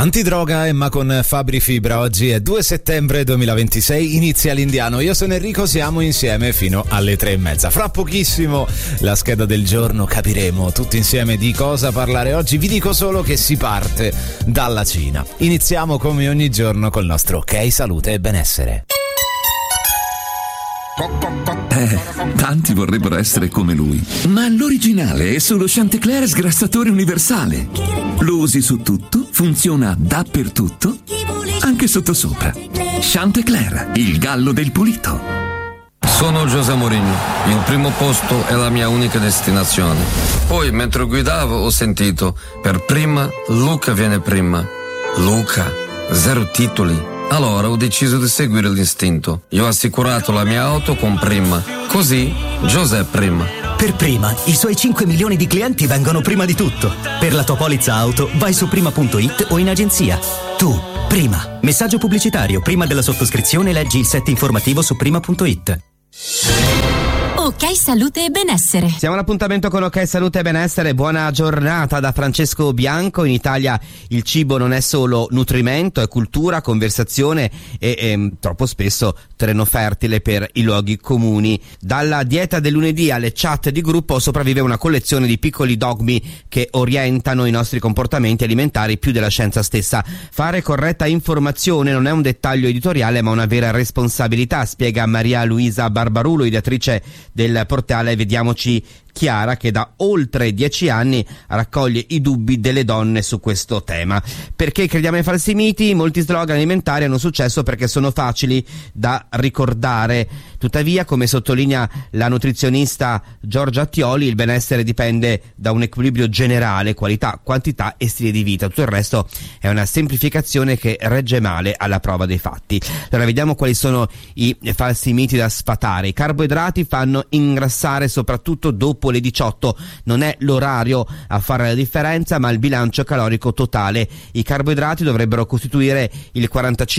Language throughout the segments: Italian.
Antidroga Emma con Fabri Fibra. Oggi è 2 settembre 2026, inizia l'Indiano. Io sono Enrico, siamo insieme fino alle 3:30. Fra pochissimo la scheda del giorno, capiremo tutti insieme di cosa parlare oggi. Vi dico solo che si parte dalla Cina. Iniziamo come ogni giorno col nostro Ok Salute e Benessere. Tanti vorrebbero essere come lui, ma l'originale è solo Chanticleer sgrassatore universale. Lo usi su tutto, funziona dappertutto, anche sottosopra. Chanticleer, il gallo del pulito. Sono José Mourinho, il primo posto è la mia unica destinazione. Poi mentre guidavo ho sentito, per prima Luca viene prima. Luca, 0 titoli. Allora ho deciso di seguire l'istinto. Io ho assicurato la mia auto con Prima. Così José Prima. Per Prima, i suoi 5 milioni di clienti vengono prima di tutto. Per la tua polizza auto, vai su prima.it o in agenzia. Tu, Prima. Messaggio pubblicitario. Prima della sottoscrizione leggi il set informativo su prima.it. Ok Salute e Benessere. Siamo all'appuntamento con Ok Salute e Benessere. Buona giornata da Francesco Bianco. In Italia il cibo non è solo nutrimento, è cultura, conversazione e troppo spesso terreno fertile per i luoghi comuni. Dalla dieta del lunedì alle chat di gruppo sopravvive una collezione di piccoli dogmi che orientano i nostri comportamenti alimentari più della scienza stessa. Fare corretta informazione non è un dettaglio editoriale ma una vera responsabilità, spiega Maria Luisa Barbarulo, ideatrice del portale Vediamoci Chiara, che da oltre 10 anni raccoglie i dubbi delle donne su questo tema. Perché crediamo ai falsi miti? Molti slogan alimentari hanno successo perché sono facili da ricordare. Tuttavia, come sottolinea la nutrizionista Giorgia Attioli, il benessere dipende da un equilibrio generale, qualità, quantità e stile di vita. Tutto il resto è una semplificazione che regge male alla prova dei fatti. Allora vediamo quali sono i falsi miti da sfatare. I carboidrati fanno ingrassare soprattutto dopo le 18. Non è l'orario a fare la differenza, ma il bilancio calorico totale. I carboidrati dovrebbero costituire il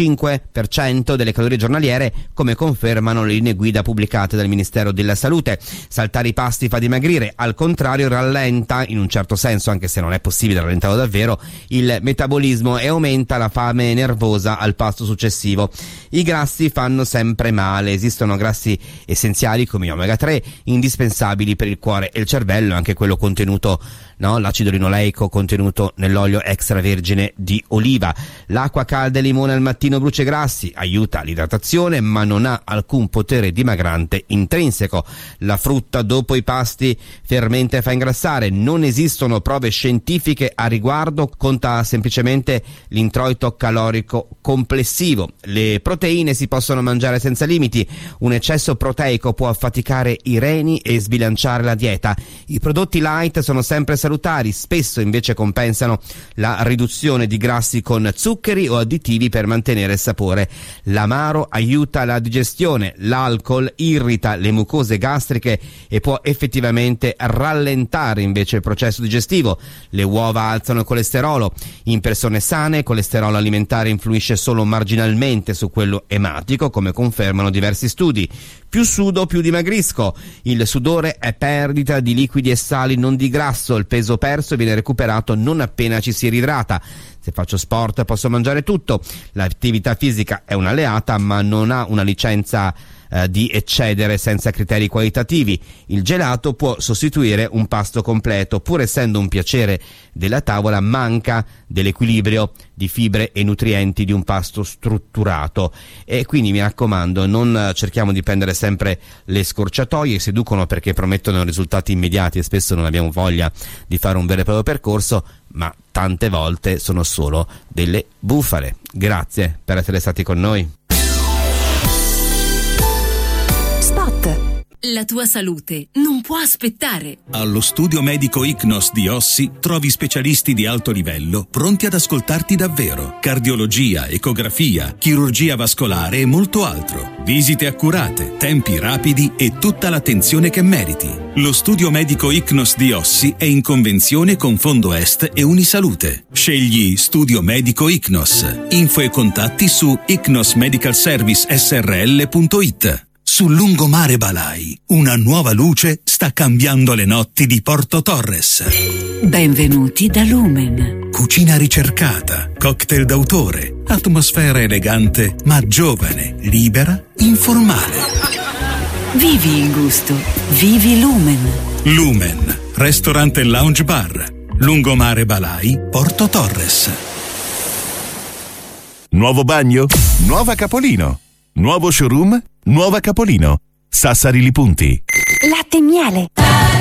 45% delle calorie giornaliere, come confermano le linee guida pubblicate dal Ministero della Salute. Saltare i pasti fa dimagrire, al contrario rallenta, in un certo senso, anche se non è possibile rallentarlo davvero, il metabolismo e aumenta la fame nervosa al pasto successivo. I grassi fanno sempre male. Esistono grassi essenziali come gli omega 3, indispensabili per il cuore e il cervello, anche quello contenuto, l'acido linoleico contenuto nell'olio extravergine di oliva. L'acqua calda e limone al mattino brucia i grassi, aiuta l'idratazione ma non ha alcun potere dimagrante intrinseco. La frutta dopo i pasti fermenta e fa ingrassare. Non esistono prove scientifiche a riguardo, conta semplicemente l'introito calorico complessivo. Le proteine si possono mangiare senza limiti. Un eccesso proteico può affaticare i reni e sbilanciare la dieta. I prodotti light sono sempre salutari, spesso invece compensano la riduzione di grassi con zuccheri o additivi per mantenere il sapore. L'amaro aiuta la digestione, l'alcol irrita le mucose gastriche e può effettivamente rallentare invece il processo digestivo. Le uova alzano il colesterolo. In persone sane il colesterolo alimentare influisce solo marginalmente su quello ematico, come confermano diversi studi. Più sudo, più dimagrisco. Il sudore è perdita di liquidi e sali, non di grasso. Il peso perso viene recuperato non appena ci si riidrata. Se faccio sport posso mangiare tutto. L'attività fisica è un'alleata ma non ha una licenza di eccedere senza criteri qualitativi. Il gelato può sostituire un pasto completo, pur essendo un piacere della tavola, manca dell'equilibrio di fibre e nutrienti di un pasto strutturato. E quindi mi raccomando, non cerchiamo di prendere sempre le scorciatoie, seducono perché promettono risultati immediati e spesso non abbiamo voglia di fare un vero e proprio percorso, ma tante volte sono solo delle bufale. Grazie per essere stati con noi. La tua salute non può aspettare. Allo studio medico Ichnos di Ossi trovi specialisti di alto livello pronti ad ascoltarti davvero. Cardiologia, ecografia, chirurgia vascolare e molto altro. Visite accurate, tempi rapidi e tutta l'attenzione che meriti. Lo studio medico Ichnos di Ossi è in convenzione con Fondo Est e Unisalute. Scegli Studio Medico Ichnos. Info e contatti su ichnosmedicalservicesrl.it. Sul lungomare Balai, una nuova luce sta cambiando le notti di Porto Torres. Benvenuti da Lumen. Cucina ricercata, cocktail d'autore, atmosfera elegante ma giovane, libera, informale. Vivi il gusto, vivi Lumen. Lumen, ristorante e lounge bar. Lungomare Balai, Porto Torres. Nuovo bagno? Nuova Capolino. Nuovo showroom? Nuova Capolino. Sassari Li Punti. Latte e miele.